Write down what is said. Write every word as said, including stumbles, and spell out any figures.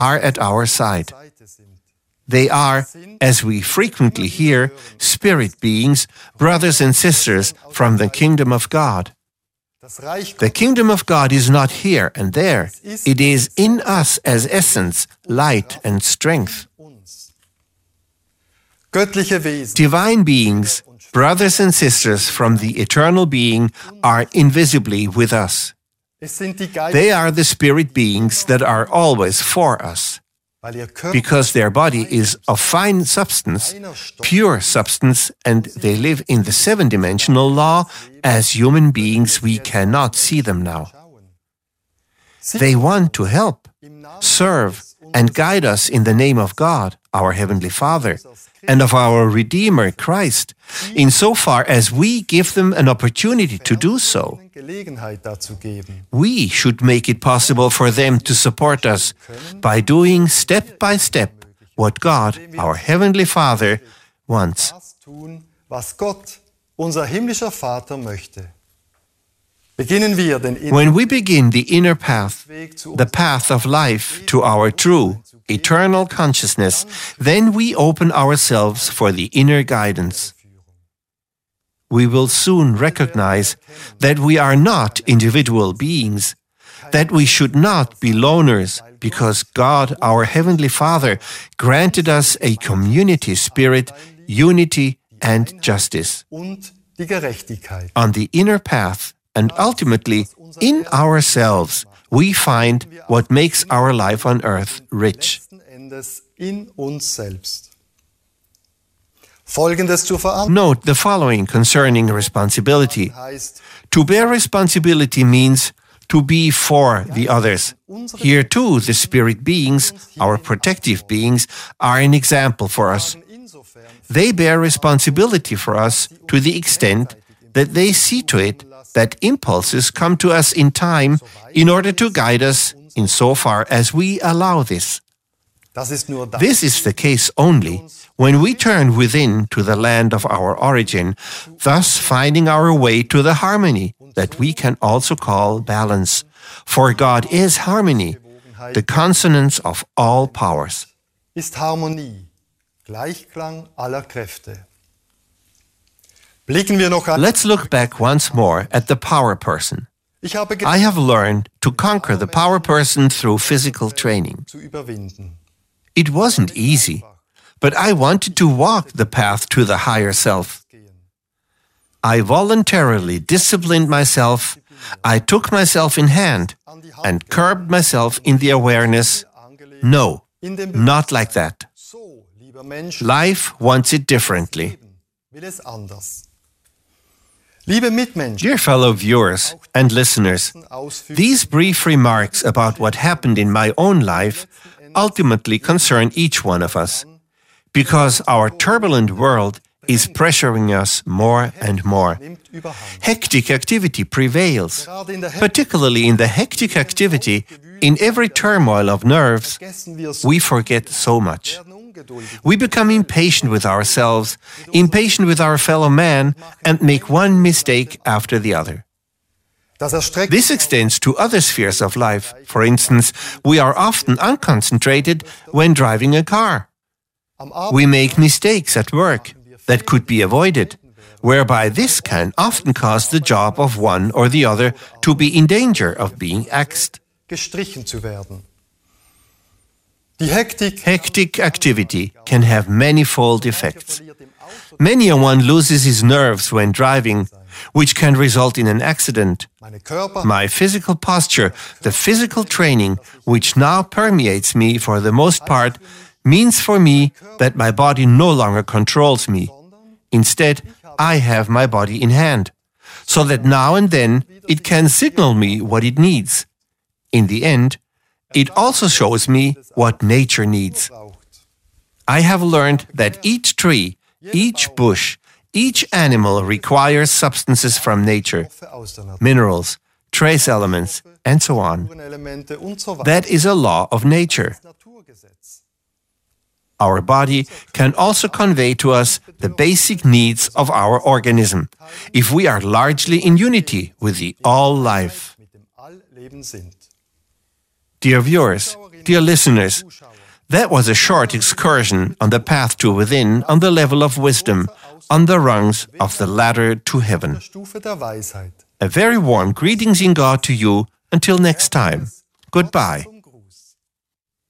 are at our side. They are, as we frequently hear, spirit beings, brothers and sisters from the kingdom of God. The kingdom of God is not here and there. It is in us as essence, light and strength. Divine beings, brothers and sisters from the eternal being, are invisibly with us. They are the spirit beings that are always for us. Because their body is of fine substance, pure substance, and they live in the seven-dimensional law, as human beings we cannot see them now. They want to help, serve, and guide us in the name of God, our Heavenly Father, and of our Redeemer, Christ, insofar as we give them an opportunity to do so. We should make it possible for them to support us by doing step by step what God, our Heavenly Father, wants. When we begin the inner path, the path of life to our true, eternal consciousness, then we open ourselves for the inner guidance. We will soon recognize that we are not individual beings, that we should not be loners, because God, our Heavenly Father, granted us a community spirit, unity, and justice. On the inner path, and ultimately in ourselves, we find what makes our life on earth rich. Note the following concerning responsibility. To bear responsibility means to be for the others. Here too, the spirit beings, our protective beings, are an example for us. They bear responsibility for us to the extent that they see to it that impulses come to us in time in order to guide us insofar as we allow this. This is the case only when we turn within to the land of our origin, thus finding our way to the harmony that we can also call balance. For God is harmony, the consonance of all powers. Let's look back once more at the power person. I have learned to conquer the power person through physical training. It wasn't easy, but I wanted to walk the path to the higher self. I voluntarily disciplined myself, I took myself in hand, and curbed myself in the awareness, no, not like that. Life wants it differently. Dear fellow viewers and listeners, these brief remarks about what happened in my own life ultimately concern each one of us, because our turbulent world is pressuring us more and more. Hectic activity prevails. Particularly in the hectic activity, in every turmoil of nerves, we forget so much. We become impatient with ourselves, impatient with our fellow man, and make one mistake after the other. This extends to other spheres of life. For instance, we are often unconcentrated when driving a car. We make mistakes at work that could be avoided, whereby this can often cause the job of one or the other to be in danger of being axed. Hectic activity can have manifold effects. Many a one loses his nerves when driving, which can result in an accident. My physical posture, the physical training, which now permeates me for the most part, means for me that my body no longer controls me. Instead, I have my body in hand, so that now and then it can signal me what it needs. In the end, it also shows me what nature needs. I have learned that each tree, each bush, each animal requires substances from nature, minerals, trace elements, and so on. That is a law of nature. Our body can also convey to us the basic needs of our organism, if we are largely in unity with the all-life. Dear viewers, Dear listeners, that was a short excursion on the path to within, on the level of wisdom, on the rungs of the ladder to heaven. A very warm greetings in God to you. Until next time. Goodbye.